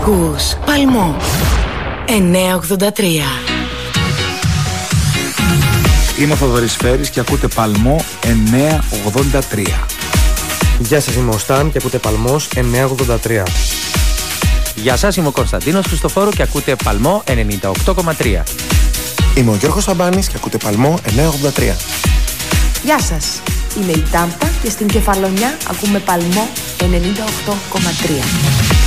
Ακούς Παλμό 983. Είμαι ο Θοδωρής Φέρης και ακούτε Παλμό 983. Γεια σας, είμαι ο Σταν και ακούτε Παλμός 983. Γεια σας, είμαι ο Κωνσταντίνος Χριστοφόρου και ακούτε Παλμό 98,3. Είμαι ο Γιώργος Σαμπάνης και ακούτε Παλμό 983. Γεια σας, είμαι η Τάμπα και στην Κεφαλονιά ακούμε Παλμό 98,3.